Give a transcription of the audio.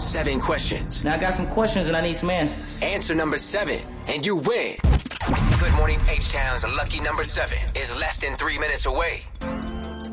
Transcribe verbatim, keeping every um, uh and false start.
seven questions. Now I got some questions and I need some answers. Answer number seven, and you win. Good Morning H-Town's lucky number seven is less than three minutes away.